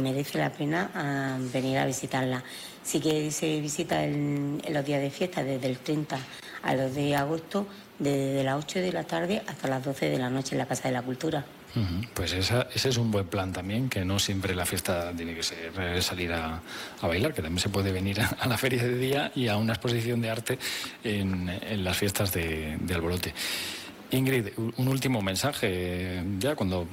merece la pena venir a visitarla. Sí que se visita en los días de fiesta, desde el 30 a los de agosto, desde las 8 de la tarde hasta las 12 de la noche en la Casa de la Cultura. Pues ese es un buen plan también, que no siempre la fiesta tiene que ser salir a bailar, que también se puede venir a la feria de día y a una exposición de arte en las fiestas de Albolote. Ingrid, un último mensaje ya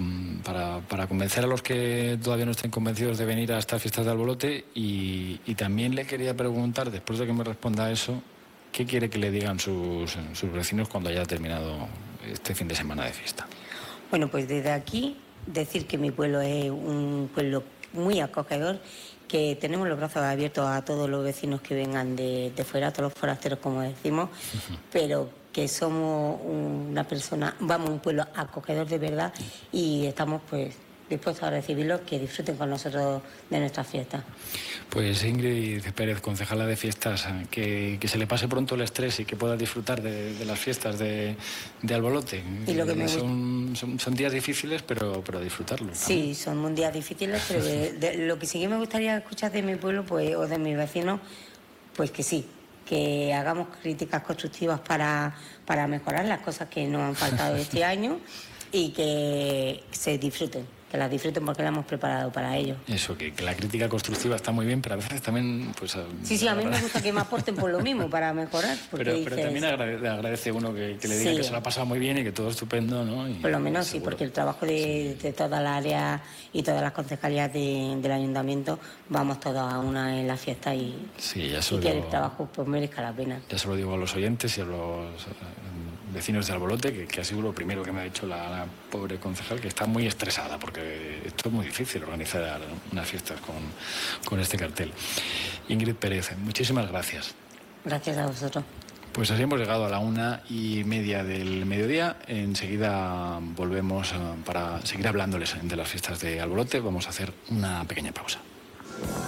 para convencer a los que todavía no estén convencidos de venir a estas fiestas de Albolote, y también le quería preguntar, después de que me responda eso, ¿qué quiere que le digan sus vecinos cuando haya terminado este fin de semana de fiesta? Bueno, pues desde aquí decir que mi pueblo es un pueblo muy acogedor, que tenemos los brazos abiertos a todos los vecinos que vengan de fuera, a todos los forasteros, como decimos, pero que somos un pueblo acogedor de verdad, y estamos pues dispuestos a recibirlos, que disfruten con nosotros de nuestras fiestas. Pues Ingrid Pérez, concejala de fiestas, que se le pase pronto el estrés y que pueda disfrutar de las fiestas de Albolote. Y lo que son días difíciles, pero disfrutarlo, ¿no? Sí, son días difíciles, pero lo que sí que me gustaría escuchar de mi pueblo, pues, o de mis vecinos, pues que sí, que hagamos críticas constructivas para mejorar las cosas que nos han faltado este año, y que se disfruten, que las disfruten porque las hemos preparado para ello. Eso, que la crítica constructiva está muy bien, pero a veces también, pues... Sí, a mí me gusta que me aporten por lo mismo, para mejorar. Pero también le agradece uno que le diga que se lo ha pasado muy bien y que todo estupendo, ¿no? Por lo menos sí, porque el trabajo de toda la área y todas las concejalías del ayuntamiento, vamos todos a una en la fiesta, y que el trabajo pues merezca la pena. Ya se lo digo a los oyentes y a los vecinos de Albolote, que ha sido lo primero que me ha dicho la pobre concejal, que está muy estresada, porque esto es muy difícil organizar unas fiestas con este cartel. Ingrid Pérez, muchísimas gracias. Gracias a vosotros. Pues así hemos llegado a la 1:30 del mediodía. Enseguida volvemos para seguir hablándoles de las fiestas de Albolote. Vamos a hacer una pequeña pausa.